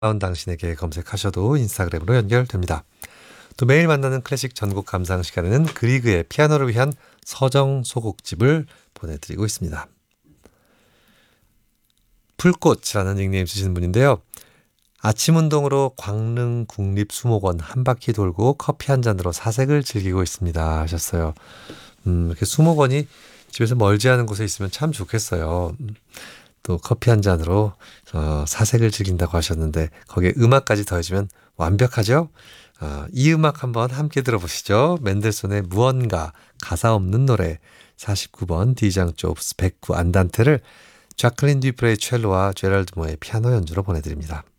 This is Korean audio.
다운 당신에게 검색하셔도 인스타그램으로 연결됩니다. 또 매일 만나는 클래식 전곡 감상 시간에는 그리그의 피아노를 위한 서정 소곡집을 보내드리고 있습니다. 풀꽃이라는 닉네임 쓰시는 분인데요. 아침 운동으로 광릉 국립수목원 한 바퀴 돌고 커피 한 잔으로 사색을 즐기고 있습니다 하셨어요. 이렇게 수목원이 집에서 멀지 않은 곳에 있으면 참 좋겠어요. 또 커피 한 잔으로 사색을 즐긴다고 하셨는데 거기에 음악까지 더해지면 완벽하죠? 이 음악 한번 함께 들어보시죠. 맨델손의 무언가 가사 없는 노래 49번 디장 조브스 109 안단테를 자클린 듀프레의 첼로와 제랄드 모의 피아노 연주로 보내드립니다.